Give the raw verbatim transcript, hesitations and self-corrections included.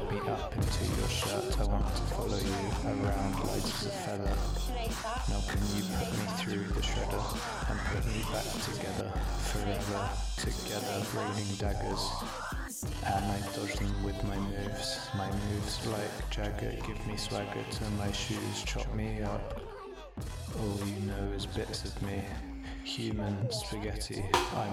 me up into your shirt. I want to follow you around light as a feather. Now can you put me through the shredder and put me back together, forever together, raining daggers. And I dodge them with my moves. My moves like Jagger give me swagger to my shoes, chop me up. All you know is bits of me. Human spaghetti. I'm